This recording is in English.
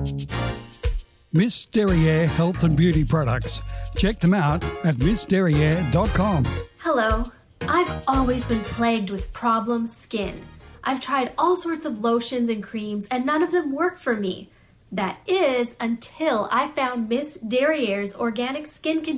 Miss Derriere Health and Beauty Products. Check them out at missderriere.com. Hello. I've always been plagued with problem skin. I've tried all sorts of lotions and creams and none of them work for me. That is until I found Miss Derriere's organic skin conditioner.